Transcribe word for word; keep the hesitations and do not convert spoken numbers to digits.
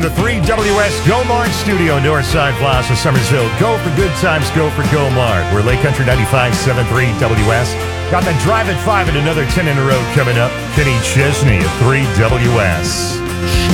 The three W S Go Mart Studio, Northside Plaza, Summersville. Go for good times, go for Go Mart. We're Lake Country ninety-five point seven three W S. Got the Drive at five and another ten in a row coming up. Kenny Chesney at three W S.